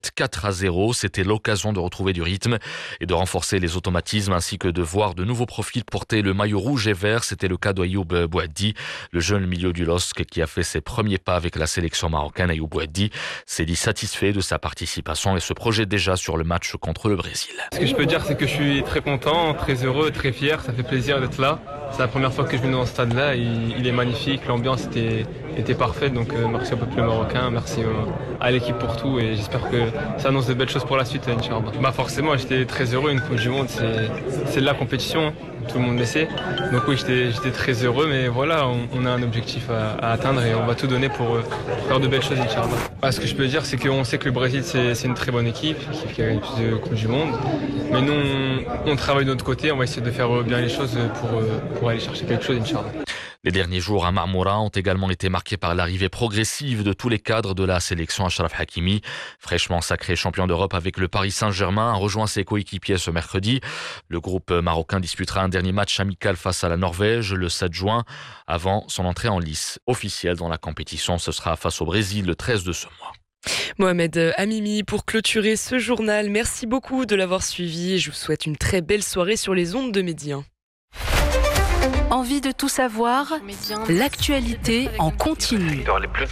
4-0. C'était l'occasion de retrouver du rythme et de renforcer les automatismes ainsi que de voir de nouveaux profils porter le maillot rouge et vert. C'était le cas d'Ayoub Bouaddi, le jeune milieu du LOSC qui a fait ses premiers pas avec la sélection marocaine. Ayoub Bouaddi s'est dit satisfait de sa participation et se projette déjà sur le match contre le Brésil. Ce que je peux dire, c'est que je suis très content, très heureux, très fier. Ça fait plaisir d'être là. C'est la première fois que je viens dans ce stade-là. Il est magnifique, l'ambiance était parfaite. Donc merci au peuple marocain, merci à l'équipe pour tout. Et j'espère que ça annonce de belles choses pour la suite, Inch'Allah. Forcément, j'étais très heureux. Une Coupe du Monde, c'est la compétition. Tout le monde le sait. Donc oui, j'étais très heureux. Mais voilà, on a un objectif à atteindre et on va tout donner pour faire de belles choses, Inch'Allah. Ce que je peux dire, c'est qu'on sait que le Brésil, c'est une très bonne équipe qui a gagné plus de Coupe du Monde. Mais nous, on travaille de notre côté. On va essayer de faire bien les choses pour aller chercher quelque chose, Inch'Allah. Les derniers jours à Marmora ont également été marqués par l'arrivée progressive de tous les cadres de la sélection. Achraf Hakimi, fraîchement sacré champion d'Europe avec le Paris Saint-Germain, a rejoint ses coéquipiers ce mercredi. Le groupe marocain disputera un dernier match amical face à la Norvège le 7 juin avant son entrée en lice officielle dans la compétition. Ce sera face au Brésil le 13 de ce mois. Mohamed Amimi, pour clôturer ce journal, merci beaucoup de l'avoir suivi et je vous souhaite une très belle soirée sur les ondes de Médien. Envie de tout savoir? L'actualité en continu.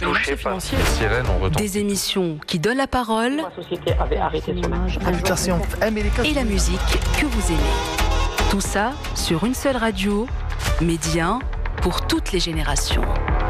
Des émissions qui donnent la parole et la musique que vous aimez. Tout ça sur une seule radio, Médien, pour toutes les générations.